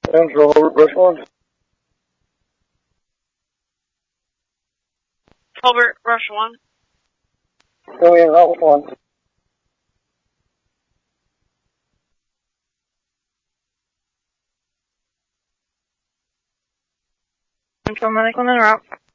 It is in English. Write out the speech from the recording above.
Central Rush 1. Hulbert, Rush 1. Going in, Rush 1. Central Medical en route.